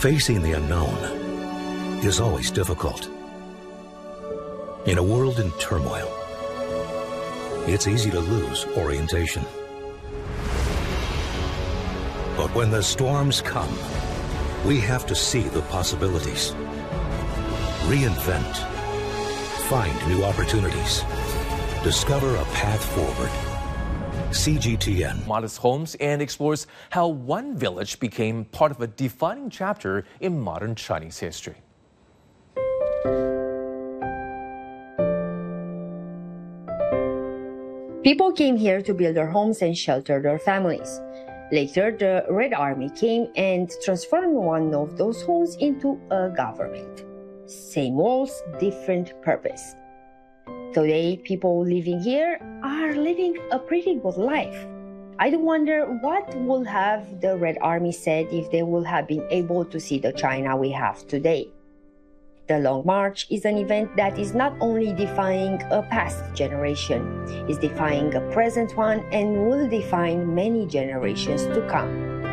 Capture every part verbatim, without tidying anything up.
Facing the unknown is always difficult. In a world in turmoil, it's easy to lose orientation. But when the storms come, we have to see the possibilities, reinvent, find new opportunities, discover a path forward. C G T N. Modest homes and explores how one village became part of a defining chapter in modern Chinese history. People came here to build their homes and shelter their families. Later, the Red Army came and transformed one of those homes into a government. Same walls, different purpose. Today, people living here are living a pretty good life. I do wonder what would have the Red Army said if they would have been able to see the China we have today. The Long March is an event that is not only defying a past generation, it's defying a present one and will define many generations to come.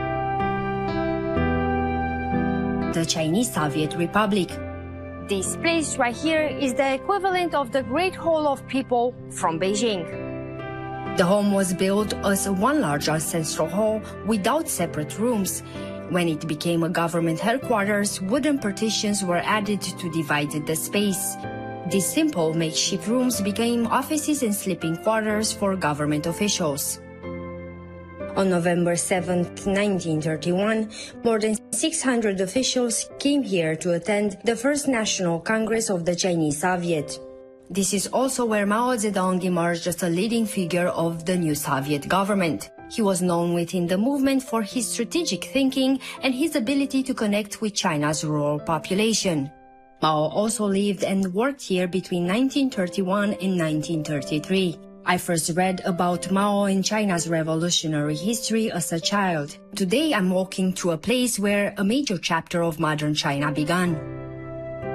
The Chinese Soviet Republic. This place right here is the equivalent of the Great Hall of People from Beijing. The home was built as one large ancestral hall without separate rooms. When it became a government headquarters, wooden partitions were added to divide the space. These simple makeshift rooms became offices and sleeping quarters for government officials. On November seventh, nineteen thirty-one, more than six hundred officials came here to attend the First National Congress of the Chinese Soviet. This is also where Mao Zedong emerged as a leading figure of the new Soviet government. He was known within the movement for his strategic thinking and his ability to connect with China's rural population. Mao also lived and worked here between nineteen thirty-one and nineteen thirty-three. I first read about Mao in China's revolutionary history as a child. Today I'm walking to a place where a major chapter of modern China began.